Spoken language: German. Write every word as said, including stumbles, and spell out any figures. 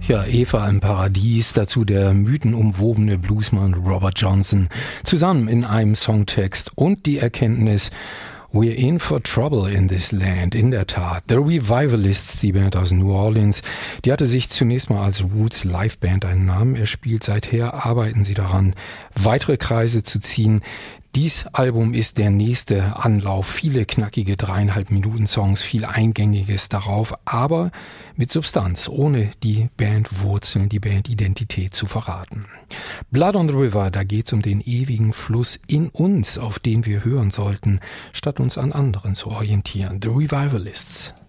Ja, Eva im Paradies, dazu der mythenumwobene Bluesmann Robert Johnson, zusammen in einem Songtext und die Erkenntnis, we're in for trouble in this land. In der Tat, The Revivalists, die Band aus New Orleans, die hatte sich zunächst mal als Roots Liveband einen Namen erspielt. Seither arbeiten sie daran, weitere Kreise zu ziehen. Dies Album ist der nächste Anlauf. Viele knackige dreieinhalb Minuten Songs, viel Eingängiges darauf, aber mit Substanz, ohne die Bandwurzeln, die Bandidentität zu verraten. Blood on the River, da geht's um den ewigen Fluss in uns, auf den wir hören sollten, statt uns an anderen zu orientieren. The Revivalists.